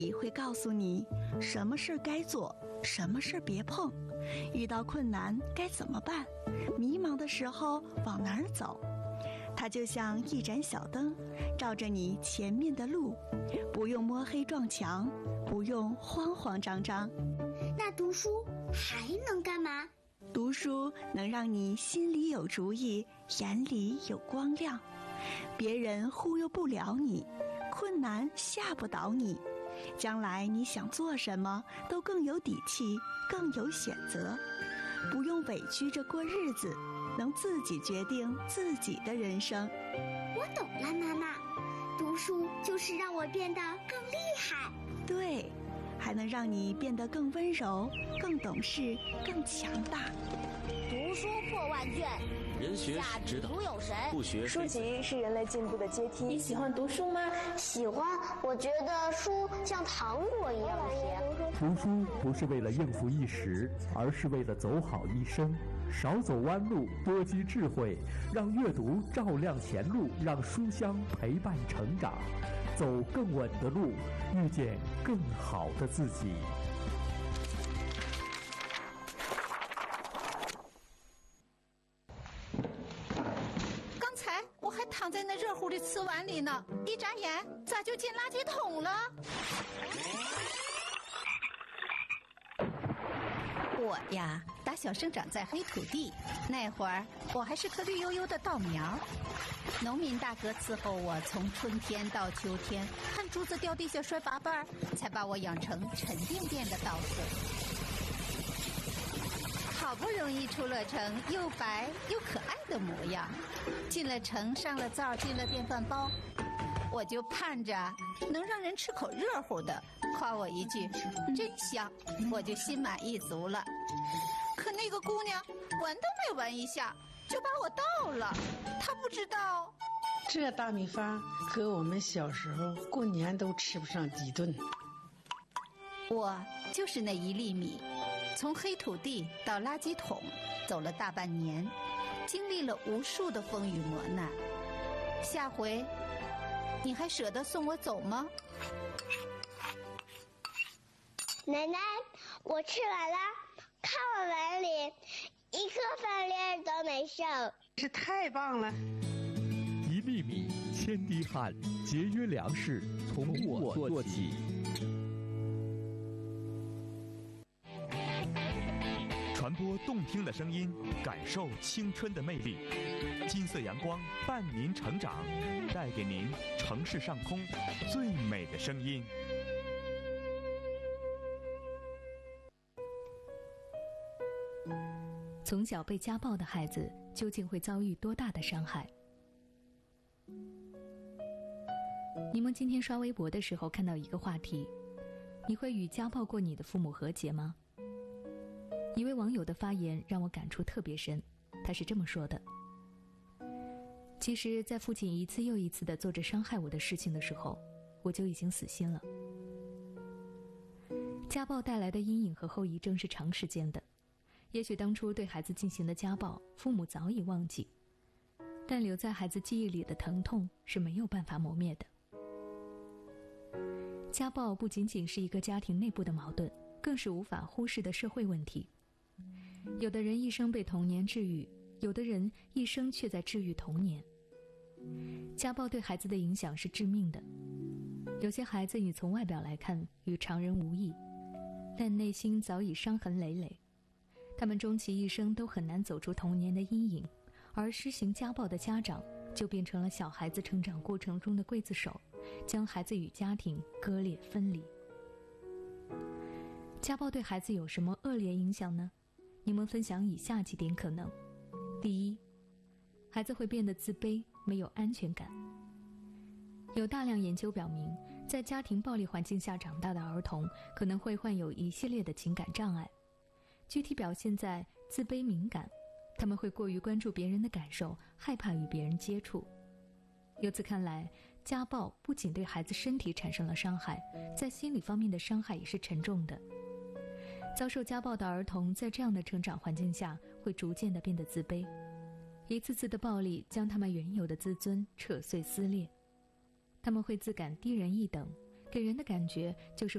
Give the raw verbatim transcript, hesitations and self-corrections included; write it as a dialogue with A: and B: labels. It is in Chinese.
A: 会告诉你什么事该做，什么事别碰，遇到困难该怎么办，迷茫的时候往哪儿走。它就像一盏小灯，照着你前面的路，不用摸黑撞墙，不用慌慌张张。
B: 那读书还能干嘛？
A: 读书能让你心里有主意，眼里有光亮，别人忽悠不了你，困难吓不倒你，将来你想做什么都更有底气，更有选择，不用委屈着过日子，能自己决定自己的人生。
B: 我懂了，妈妈，读书就是让我变得更厉害。
A: 对，还能让你变得更温柔，更懂事，更强大。
C: 读书破万卷，
D: 人学是指导，不学
E: 书籍是人类进步的阶梯。
F: 你喜欢读书吗？
B: 喜欢，我觉得书像糖果一样甜。
G: 读书不是为了应付一时，而是为了走好一生。少走弯路，多积智慧，让阅读照亮前路，让书香陪伴成长，走更稳的路，遇见更好的自己。
F: 刚才我还躺在那热乎的瓷碗里呢，一眨眼咋就进垃圾桶了？我呀，打小生长在黑土地，那会儿我还是颗绿油油的稻苗。农民大哥伺候我从春天到秋天，看竹子掉地下摔八瓣，才把我养成沉甸甸的稻穗。好不容易出了城，又白又可爱的模样，进了城，上了灶，进了电饭煲，我就盼着能让人吃口热乎的，夸我一句真香，我就心满意足了。可那个姑娘闻都没闻一下就把我倒了，她不知道
H: 这大米饭和我们小时候过年都吃不上几顿。
F: 我就是那一粒米，从黑土地到垃圾桶走了大半年，经历了无数的风雨磨难。下回你还舍得送我走吗？
B: 奶奶，我吃完了，看我碗里一颗饭粒儿都没剩。
H: 这太棒了！
G: 一粒米，千滴汗，节约粮食，从我做起。
I: 传播动听的声音，感受青春的魅力。金色阳光伴您成长，带给您城市上空最美的声音。
J: 从小被家暴的孩子究竟会遭遇多大的伤害？你们今天刷微博的时候看到一个话题：你会与家暴过你的父母和解吗？一位网友的发言让我感触特别深，他是这么说的：其实在父亲一次又一次地做着伤害我的事情的时候，我就已经死心了。家暴带来的阴影和后遗症是长时间的，也许当初对孩子进行的家暴，父母早已忘记，但留在孩子记忆里的疼痛是没有办法磨灭的。家暴不仅仅是一个家庭内部的矛盾，更是无法忽视的社会问题。有的人一生被童年治愈，有的人一生却在治愈童年。家暴对孩子的影响是致命的。有些孩子你从外表来看与常人无异，但内心早已伤痕累累。他们终其一生都很难走出童年的阴影，而施行家暴的家长就变成了小孩子成长过程中的刽子手，将孩子与家庭割裂分离。家暴对孩子有什么恶劣影响呢？你们分享以下几点可能。第一，孩子会变得自卑，没有安全感。有大量研究表明，在家庭暴力环境下长大的儿童可能会患有一系列的情感障碍，具体表现在自卑敏感，他们会过于关注别人的感受，害怕与别人接触。由此看来，家暴不仅对孩子身体产生了伤害，在心理方面的伤害也是沉重的。遭受家暴的儿童在这样的成长环境下，会逐渐地变得自卑，一次次的暴力将他们原有的自尊扯碎撕裂，他们会自感低人一等，给人的感觉就是